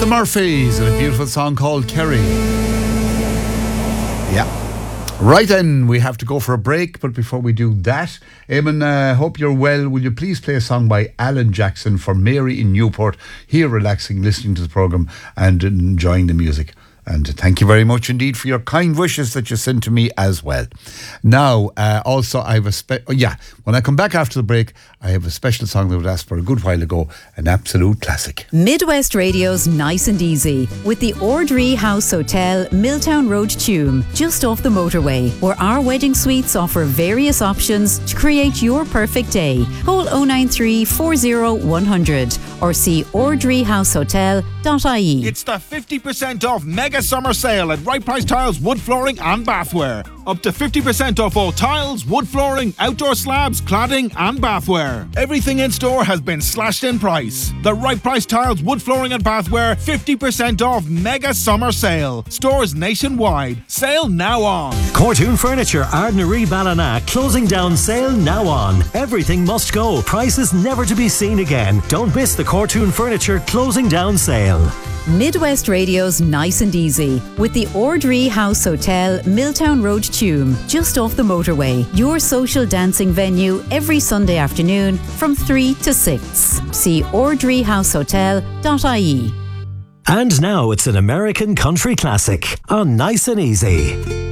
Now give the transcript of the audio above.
Murphys and a beautiful song called Kerry. Yeah. Right then, we have to go for a break, but before we do that, Eamon, hope you're well. Will you please play a song by Alan Jackson for Mary in Newport, here relaxing, listening to the programme and enjoying the music. And thank you very much indeed for your kind wishes that you sent to me as well. Now, also, I have when I come back after the break, I have a special song that was asked for a good while ago, an absolute classic. Midwest Radio's Nice and Easy with the Ordree House Hotel, Milltown Road, Tuam, just off the motorway, where our wedding suites offer various options to create your perfect day. Call 093 40 100 or see ordreehousehotel.ie. It's the 50% off mega summer sale at Right Price Tiles, wood flooring and bathware. Up to 50% off all tiles, wood flooring, outdoor slabs, cladding and bathware. Everything in store has been slashed in price. The Right Price Tiles, wood flooring and bathware 50% off mega summer sale. Stores nationwide. Sale now on. Cortoon Furniture, Ardnaree Ballina, closing down sale now on. Everything must go. Prices never to be seen again. Don't miss the Cortoon Furniture closing down sale. Midwest Radio's Nice and Easy with the Ordree House Hotel, Milltown Road, Tuam, just off the motorway. Your social dancing venue every Sunday afternoon from 3 to 6. See ordreehousehotel.ie. And now it's an American country classic on Nice and Easy.